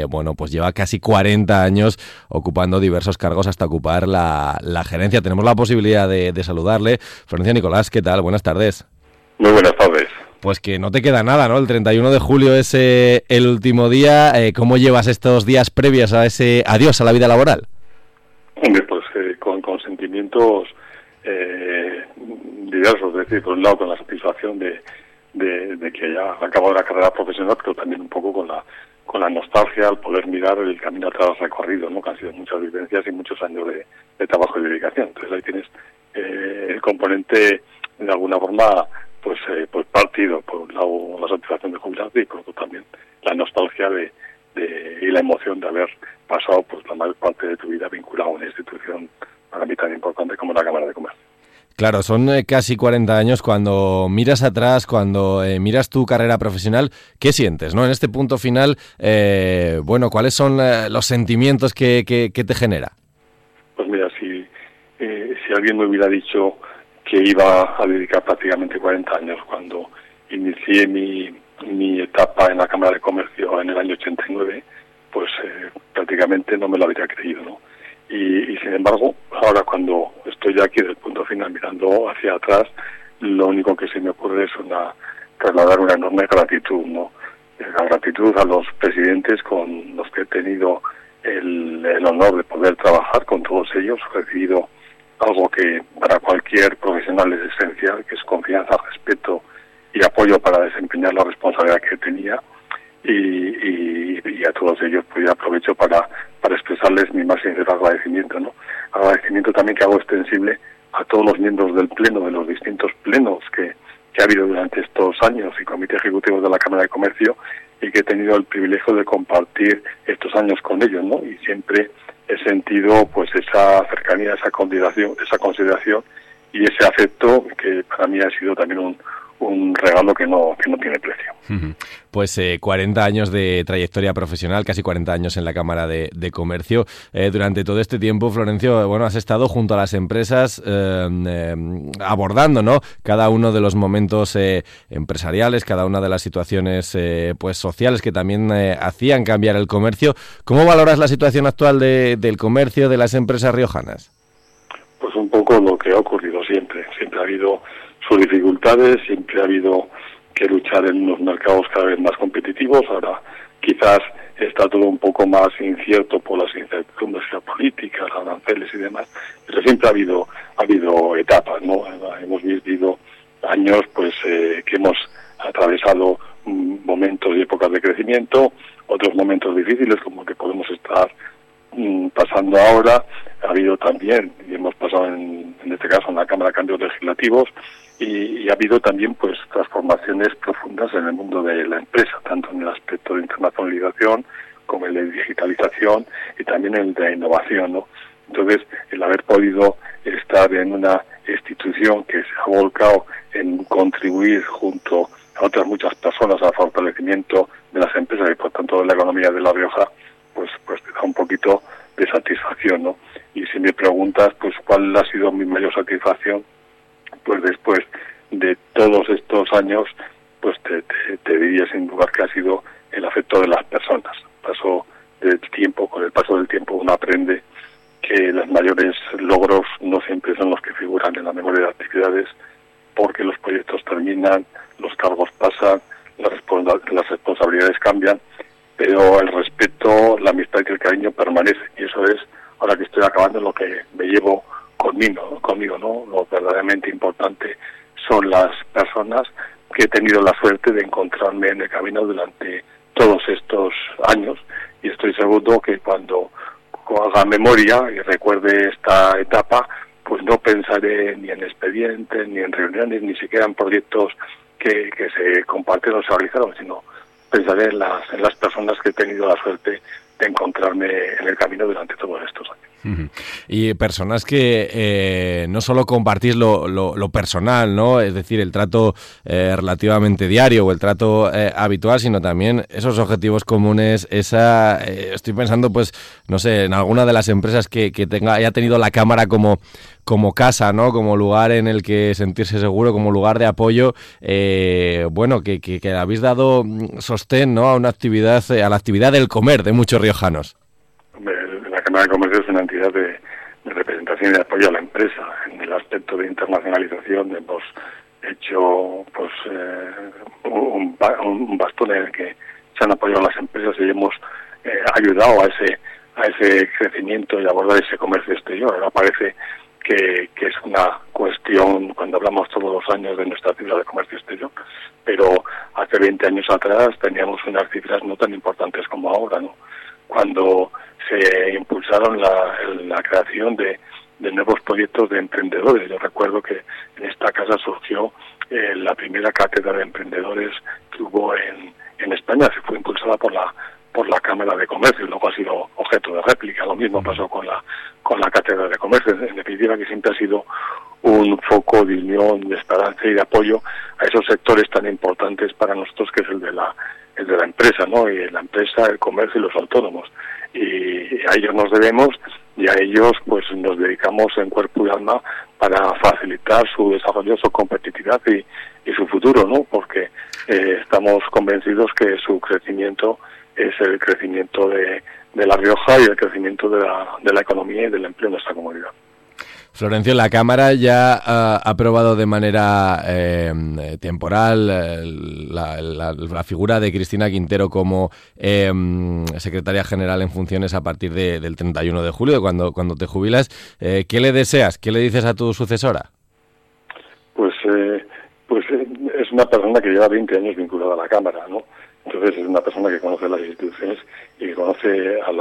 Bueno, pues lleva casi 40 años ocupando diversos cargos hasta ocupar la gerencia. Tenemos la posibilidad de saludarle. Florencio Nicolás, ¿qué tal? Buenas tardes. Muy buenas tardes. Pues que no te queda nada, ¿no? El 31 de julio es el último día. ¿Cómo llevas estos días previos a ese adiós a la vida laboral? Hombre, pues con sentimientos diversos. Es decir, por un lado con la satisfacción de que ya ha acabado la carrera profesional, pero también un poco con la nostalgia al poder mirar el camino atrás recorrido, ¿no? Que han sido muchas vivencias y muchos años de trabajo y dedicación. Entonces ahí tienes el componente, de alguna forma, pues partido. Por un lado la satisfacción de jubilarte y por otro también la nostalgia y la emoción de haber pasado pues la mayor parte de tu vida vinculado a una institución para mí tan importante como la Cámara de Comercio. Claro, son casi 40 años. Cuando miras atrás, cuando miras tu carrera profesional, ¿qué sientes, no? En este punto final, ¿cuáles son los sentimientos que te genera? Pues mira, si alguien me hubiera dicho que iba a dedicar prácticamente 40 años cuando inicié mi etapa en la Cámara de Comercio en el año 89, pues prácticamente no me lo habría creído, ¿no? Y sin embargo, ahora cuando estoy ya aquí del punto final mirando hacia atrás, lo único que se me ocurre es trasladar una enorme gratitud, ¿no? La gratitud a los presidentes con los que he tenido el honor de poder trabajar, con todos ellos. He recibido algo que para cualquier profesional es esencial, que es confianza, respeto y apoyo para desempeñar la responsabilidad que tenía. Y a todos ellos pues aprovecho para expresarles mi más sincero agradecimiento, ¿no? Agradecimiento también que hago extensible a todos los miembros del Pleno, de los distintos plenos que ha habido durante estos años y comités ejecutivos de la Cámara de Comercio, y que he tenido el privilegio de compartir estos años con ellos, ¿no? Y siempre he sentido pues esa cercanía, esa consideración y ese afecto que para mí ha sido también un regalo que no tiene precio. Pues 40 años de trayectoria profesional, casi 40 años en la Cámara de Comercio. Durante todo este tiempo, Florencio, has estado junto a las empresas abordando, ¿no?, cada uno de los momentos empresariales, cada una de las situaciones sociales que también hacían cambiar el comercio. ¿Cómo valoras la situación actual del comercio, de las empresas riojanas? Pues un poco lo que ha ocurrido siempre. Siempre ha habido sus dificultades, siempre ha habido que luchar en unos mercados cada vez más competitivos. Ahora quizás está todo un poco más incierto por las incertidumbres políticas, aranceles y demás, pero siempre ha habido etapas, ¿no? Hemos vivido años que hemos atravesado momentos y épocas de crecimiento, otros momentos difíciles como que podemos estar pasando ahora. Ha habido también, y hemos pasado en este caso en la Cámara, cambios legislativos, y ha habido también pues transformaciones profundas en el mundo de la empresa, tanto en el aspecto de internacionalización como en el de digitalización y también en el de innovación, ¿no? Entonces, el haber podido estar en una institución que se ha volcado en contribuir junto a otras muchas personas al fortalecimiento de las empresas y por tanto de la economía de La Rioja, pues te da un poquito de satisfacción, ¿no? Y si me preguntas pues cuál ha sido mi mayor satisfacción, pues después de todos estos años, pues te diría sin duda que ha sido el afecto de las personas. Con el paso del tiempo uno aprende que los mayores logros no siempre son los que figuran en la memoria de actividades, porque los proyectos terminan, los cargos pasan, las responsabilidades cambian, pero el respeto, la amistad y el cariño permanecen, y eso es, ahora que estoy acabando, lo que me llevo conmigo, ¿no? Lo verdaderamente importante son las personas que he tenido la suerte de encontrarme en el camino durante todos estos años, y estoy seguro que cuando haga memoria y recuerde esta etapa, pues no pensaré ni en expedientes, ni en reuniones, ni siquiera en proyectos que se compartieron o se realizaron, sino pensaré en las personas que he tenido la suerte de encontrarme en el camino durante todos estos años. Y personas que no solo compartís lo personal, ¿no? Es decir, el trato relativamente diario o el trato habitual, sino también esos objetivos comunes, estoy pensando, pues, no sé, en alguna de las empresas que haya tenido la cámara como casa, ¿no? Como lugar en el que sentirse seguro, como lugar de apoyo, bueno, que habéis dado sostén, ¿no? A una actividad, a la actividad del comer de muchos riojanos. La Cámara de Comercio es una entidad de representación y de apoyo a la empresa. En el aspecto de internacionalización hemos hecho pues un bastón en el que se han apoyado las empresas y hemos ayudado a ese crecimiento y abordar ese comercio exterior. Ahora parece que es una cuestión, cuando hablamos todos los años de nuestra cifra de comercio exterior, pero hace 20 años atrás teníamos unas cifras no tan importantes como ahora, ¿no? Cuando se impulsaron la creación de nuevos proyectos de emprendedores. Yo recuerdo que en esta casa surgió la primera cátedra de emprendedores que hubo en España. Se fue impulsada por la Cámara de Comercio y luego ha sido objeto de réplica. Lo mismo pasó con la cátedra de comercio. En definitiva, que siempre ha sido un foco de unión, de esperanza y de apoyo a esos sectores tan importantes para nosotros, que es el de la empresa, ¿no? Y la empresa, el comercio y los autónomos. Y a ellos nos debemos y a ellos pues nos dedicamos en cuerpo y alma para facilitar su desarrollo, su competitividad y su futuro, ¿no? Porque estamos convencidos que su crecimiento es el crecimiento de La Rioja y el crecimiento de la economía y del empleo en nuestra comunidad. Florencio, la Cámara ya ha aprobado de manera temporal la figura de Cristina Quintero como secretaria general en funciones a partir del 31 de julio, cuando te jubilas. ¿Qué le deseas? ¿Qué le dices a tu sucesora? Pues es una persona que lleva 20 años vinculada a la Cámara, ¿no? Entonces es una persona que conoce las instituciones y que conoce a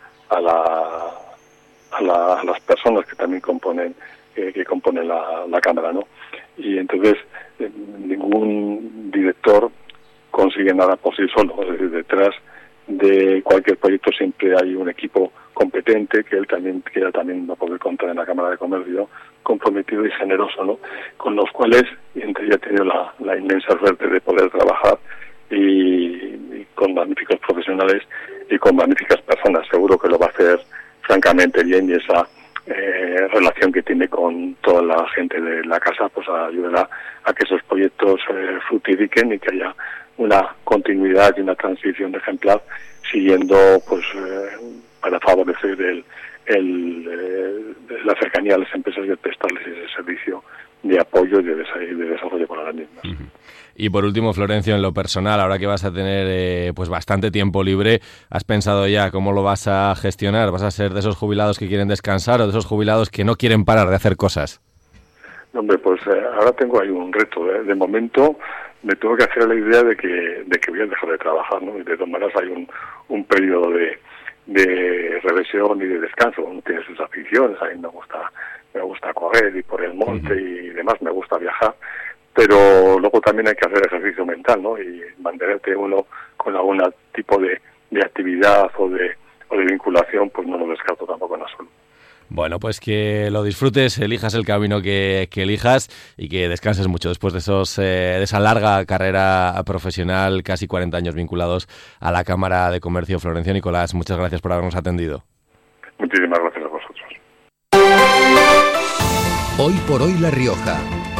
las personas que también componen la Cámara, ¿no? Y entonces ningún director consigue nada por sí solo. Es decir, detrás de cualquier proyecto siempre hay un equipo competente que él también quiera también va a poder contar en la Cámara de Comercio, comprometido y generoso, ¿no? Con los cuales entre ella he tenido la inmensa suerte de poder trabajar y con magníficos profesionales y con magníficas personas. Seguro que lo va a hacer francamente bien, y esa relación que tiene con toda la gente de la casa pues ayudará a que esos proyectos fructifiquen y que haya una continuidad y una transición ejemplar, siguiendo pues para favorecer la cercanía a las empresas y prestarles ese servicio de apoyo y de desarrollo para las mismas. Uh-huh. Y por último, Florencio, en lo personal, ahora que vas a tener pues bastante tiempo libre, ¿has pensado ya cómo lo vas a gestionar? ¿Vas a ser de esos jubilados que quieren descansar o de esos jubilados que no quieren parar de hacer cosas? Hombre, pues ahora tengo ahí un reto. De momento me tengo que hacer la idea de que voy a dejar de trabajar, ¿no? Y de todas maneras hay un periodo de revisión y de descanso. Uno tiene sus aficiones. A mí me gusta correr y por el monte y demás, me gusta viajar. Pero luego también hay que hacer ejercicio mental, ¿no? Y mantenerte uno con algún tipo de actividad o de vinculación, pues no lo descarto tampoco en absoluto. Bueno, pues que lo disfrutes, elijas el camino que elijas y que descanses mucho después de esa larga carrera profesional, casi 40 años vinculados a la Cámara de Comercio. Florencio Nicolás, muchas gracias por habernos atendido. Muchísimas gracias a vosotros. Hoy por hoy La Rioja.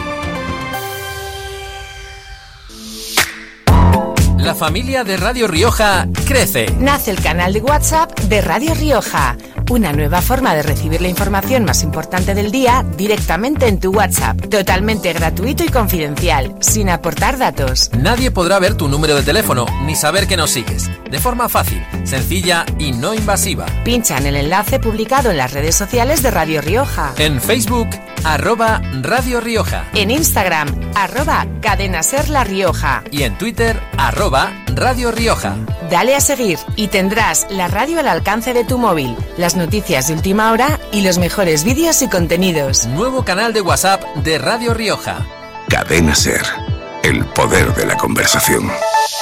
La familia de Radio Rioja crece. Nace el canal de WhatsApp de Radio Rioja, una nueva forma de recibir la información más importante del día directamente en tu WhatsApp, totalmente gratuito y confidencial, sin aportar datos. Nadie podrá ver tu número de teléfono ni saber que nos sigues, de forma fácil, sencilla y no invasiva. Pincha en el enlace publicado en las redes sociales de Radio Rioja. En Facebook, @Radio Rioja. En Instagram, @Cadena Ser La Rioja. Y en Twitter, @Radio Rioja. Dale a seguir y tendrás la radio al alcance de tu móvil, las noticias de última hora y los mejores vídeos y contenidos. Nuevo canal de WhatsApp de Radio Rioja. Cadena Ser, el poder de la conversación.